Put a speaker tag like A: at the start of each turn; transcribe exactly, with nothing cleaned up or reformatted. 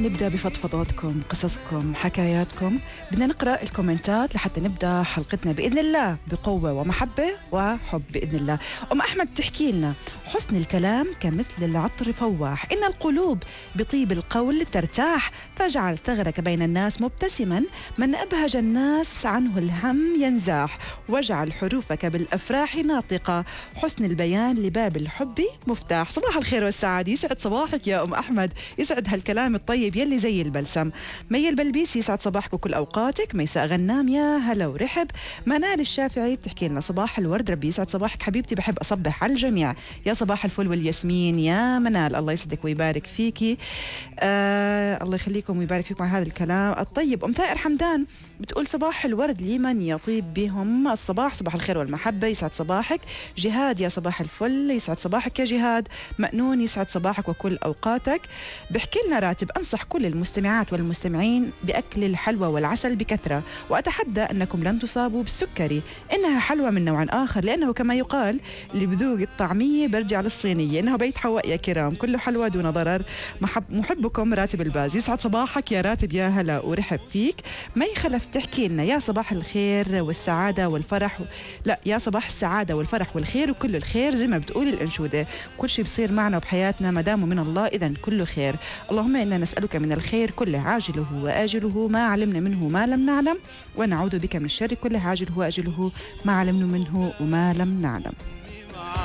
A: نبدأ بفضفضاتكم، قصصكم، حكاياتكم. بدنا نقرأ الكومنتات لحتى نبدأ حلقتنا بإذن الله بقوة ومحبة وحب بإذن الله. أم أحمد تحكي لنا: حسن الكلام كمثل العطر فواح، إن القلوب بطيب القول ترتاح، فاجعل ثغرك بين الناس مبتسما، من أبهج الناس عنه الهم ينزاح، واجعل حروفك بالأفراح ناطقة، حسن البيان لباب الحب مفتاح. صباح الخير والسعادة، يسعد صباحك يا أم أحمد، يسعد هالكلام الطيب يلي زي البلسم. مي البلبيس يسعد صباحك وكل أوقاتك. ميساء غنام يا هلا ورحب. منال الشافعي بتحكي لنا: صباح الورد، ربي يسعد صباحك حبيبتي، بحب أصبح على الجميع. يا صباح الفل والياسمين يا منال، الله يسعدك ويبارك فيكي. آه الله يخليكم ويبارك فيكم على هذا الكلام الطيب. أم ثائر حمدان بتقول: صباح الورد لمن يطيب بهم الصباح، صباح الخير والمحبة، يسعد صباحك. جهاد يا صباح الفل، يسعد صباحك يا جهاد. مأنون يسعد صباحك وكل أوقاتك. بحكي لنا راتب: أنصح كل المستمعات والمستمعين بأكل الحلوى والعسل بكثرة، وأتحدى أنكم لن تصابوا بالسكري، إنها حلوى من نوع آخر، لأنه كما يقال اللي بذوق الطعمية برجع للصينية، إنه بيت حواء يا كرام، كله حلوى دون ضرر. محب محبكم راتب الباز. يسعد صباحك يا راتب يا هلا ورحب فيك. ما يخلف تحكي لنا: يا صباح الخير والسعادة والفرح و... لا يا صباح السعادة والفرح والخير وكل الخير، زي ما بتقول الأنشودة، كل شيء بصير معنا وبحياتنا ما دامه من الله إذن كله خير. اللهم إنا نسألك من الخير كله عاجله وآجله ما علمنا منه ما لم نعلم، ونعوذ بك من الشر كله عاجله وآجله ما علمنا منه وما لم نعلم.